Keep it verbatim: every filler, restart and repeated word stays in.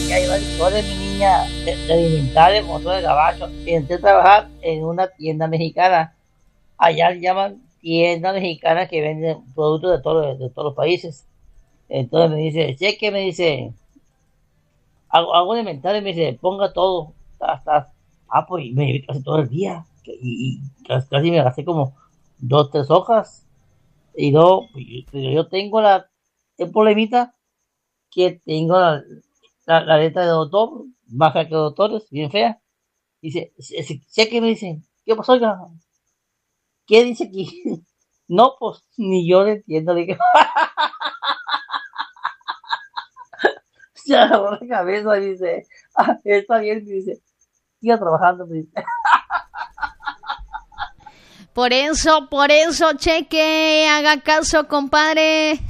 que hay doctores, mi niña, de, de alimentarios, como todo el gabacho. Entré a trabajar en una tienda mexicana. Allá le llaman tienda mexicana que vende productos de, todo, de todos los países. Entonces me dice, cheque, me dice, hago, hago un inventario y me dice, ponga todo. Hasta, ah, pues me llevé casi todo el día. Y, y casi, casi me gasté como dos, tres hojas. Y no, pues, yo, yo tengo la, el problemita que tengo la, la, la letra de doctor, baja que doctores, bien fea. Dice, cheque, me dice, ¿qué pasó, oiga? ¿Qué dice aquí? No, pues ni yo le entiendo. Le dije, se agarró la cabeza y dice, ah, está bien, dice, siga trabajando, me dice. Por eso, por eso, cheque, haga caso, compadre.